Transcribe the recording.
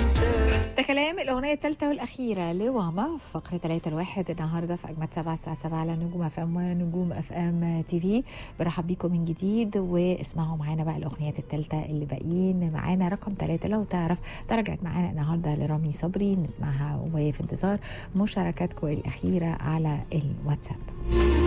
ده كلام الأغنية الثالثة والأخيرة لواما في فقرة 3 الواحد النهاردة في أجمد 7 الساعة 7 على نجوم اف ام ونجوم اف ام تي في. برحب بيكم من جديد واسمعوا معانا بقى الأغنيات الثالثة اللي باقيين معانا. رقم 3 لو تعرف ترجعت معانا النهاردة لرامي صبري، نسمعها وفي انتظار مشاركاتكم الأخيرة على الواتساب.